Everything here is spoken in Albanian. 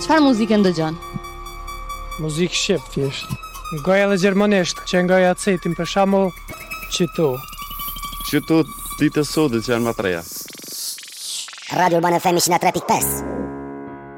Çfarë muzikë ndëgjon? Muzikë shqip thjesht. Goja edhe gjermanisht, që ngoja acetin për shembull qytu. Qytu ditë sodit që janë më treja. Radio Urbana FM 103.5.